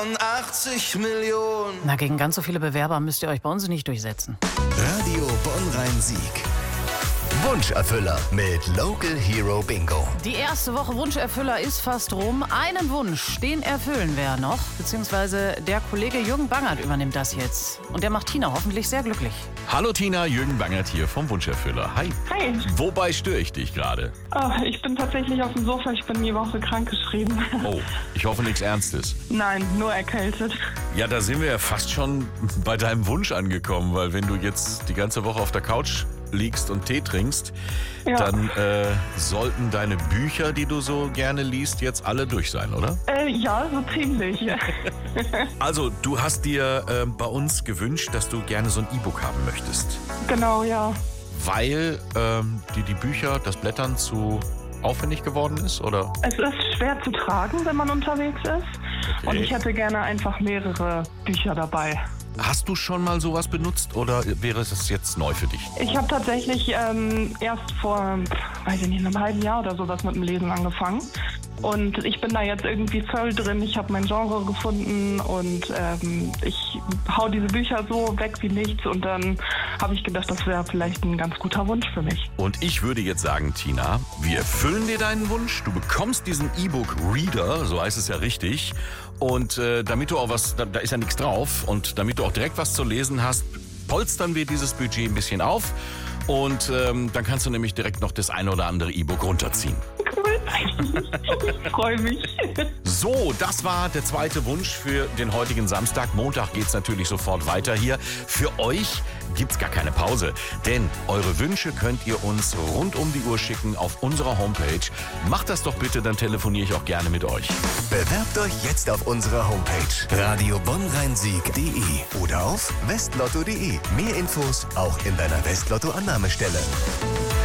80 Millionen. Na, gegen ganz so viele Bewerber müsst ihr euch bei uns nicht durchsetzen. Radio Bonn-Rhein-Sieg. Wunscherfüller mit Local Hero Bingo. Die erste Woche Wunscherfüller ist fast rum. Einen Wunsch, den erfüllen wir noch. Beziehungsweise der Kollege Jürgen Bangert übernimmt das jetzt. Und der macht Tina hoffentlich sehr glücklich. Hallo Tina, Jürgen Bangert hier vom Wunscherfüller. Hi. Hi. Wobei störe ich dich gerade? Ich bin tatsächlich auf dem Sofa. Ich bin die Woche krankgeschrieben. Oh, ich hoffe nichts Ernstes. Nein, nur erkältet. Ja, da sind wir ja fast schon bei deinem Wunsch angekommen, weil wenn du jetzt die ganze Woche auf der Couch liegst und Tee trinkst, Ja. dann sollten deine Bücher, die du so gerne liest, jetzt alle durch sein, oder? Ja, so ziemlich. Also, du hast dir bei uns gewünscht, dass du gerne so ein E-Book haben möchtest, Genau, ja. weil die Bücher, das Blättern zu aufwendig geworden ist, oder? Es ist schwer zu tragen, wenn man unterwegs ist. Und ich hätte gerne einfach mehrere Bücher dabei. Hast du schon mal sowas benutzt oder wäre es jetzt neu für dich? Ich habe tatsächlich erst vor, weiß ich nicht, einem halben Jahr oder sowas mit dem Lesen angefangen. Und ich bin da jetzt irgendwie voll drin. Ich habe mein Genre gefunden und ich hau diese Bücher so weg wie nichts. Und dann habe ich gedacht, das wäre vielleicht ein ganz guter Wunsch für mich. Und ich würde jetzt sagen, Tina, wir erfüllen dir deinen Wunsch. Du bekommst diesen E-Book-Reader, so heißt es ja richtig. Und damit du auch was, da ist ja nichts drauf. Und damit du auch direkt was zu lesen hast, polstern wir dieses Budget ein bisschen auf. Und dann kannst du nämlich direkt noch das eine oder andere E-Book runterziehen. Cool. Ich freue mich. So, das war der zweite Wunsch für den heutigen Samstag. Montag geht's natürlich sofort weiter hier. Für euch gibt's gar keine Pause, denn eure Wünsche könnt ihr uns rund um die Uhr schicken auf unserer Homepage. Macht das doch bitte, dann telefoniere ich auch gerne mit euch. Bewerbt euch jetzt auf unserer Homepage radiobonnrheinsieg.de oder auf westlotto.de. Mehr Infos auch in deiner Westlotto-Annahmestelle.